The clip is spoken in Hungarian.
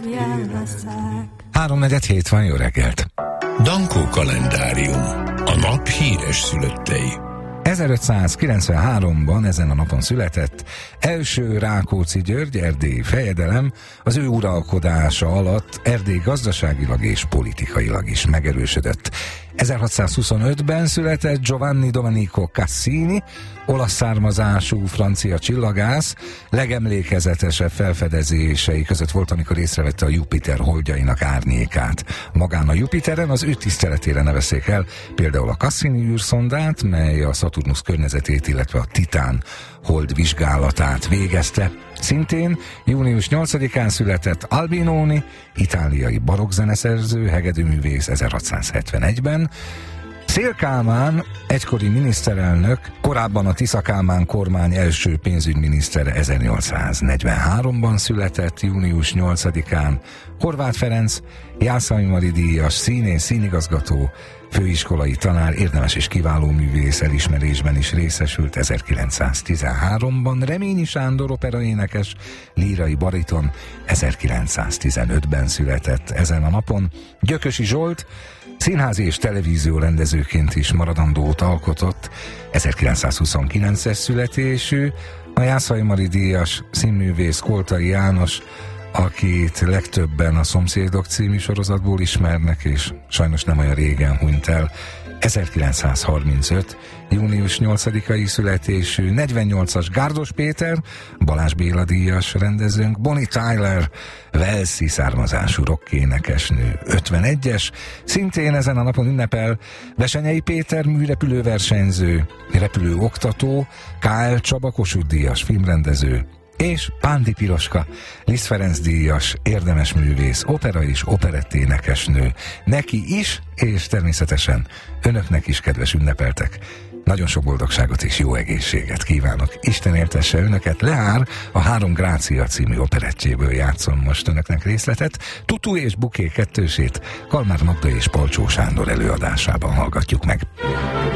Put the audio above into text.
3:47 van, jó reggelt! Dankó kalendárium. A nap híres szülöttei. 1593-ban ezen a napon született első Rákóczi György, erdélyi fejedelem. Az ő uralkodása alatt Erdély gazdaságilag és politikailag is megerősödött. 1625-ben született Giovanni Domenico Cassini, olasz származású francia csillagász. Legemlékezetesebb felfedezései között volt, amikor észrevette a Jupiter holdjainak árnyékát. Magán a Jupiteren az ő tiszteletére nevezték el például a Cassini űrszondát, mely a Szaturnusz környezetét, illetve a Titán hold vizsgálatát végezte. Szintén június 8-án született Albinoni, itáliai barokkzeneszerző, hegedűművész 1671-ben. Széll Kálmán, egykori miniszterelnök, korábban a Tisza Kálmán kormány első pénzügyminisztere 1843-ban született, június 8-án. Horváth Ferenc, Jászai Mari díjas, színész, színigazgató, főiskolai tanár, érdemes és kiváló művész, elismerésben is részesült 1913-ban. Reményi Sándor operaénekes, lírai bariton 1915-ben született ezen a napon. Gyökösi Zsolt színházi és televízió rendezőként is maradandót alkotott, 1929-es születésű. A Jászai Mari díjas színművész Koltai János, akit legtöbben a Szomszédok című sorozatból ismernek, és sajnos nem olyan régen hunyt el. 1935. június 8-ai születésű, 48-as Gárdos Péter, Balázs Béla díjas rendezőnk, Bonnie Tyler, walesi származású rockénekesnő, 51-es, szintén ezen a napon ünnepel Vesenyei Péter, műrepülőversenyző, repülőoktató, K.L. Csaba Kossuth díjas filmrendező, és Pándi Piroska, Liszt Ferenc díjas, érdemes művész, opera és operetténekesnő. Neki is, és természetesen önöknek is, kedves ünnepeltek, nagyon sok boldogságot és jó egészséget kívánok. Isten éltesse önöket. Leár a 3 Grácia című operettjéből játszom most önöknek részletet. Tutu és Buké kettősét Kalmár Magda és Palcsó Sándor előadásában hallgatjuk meg.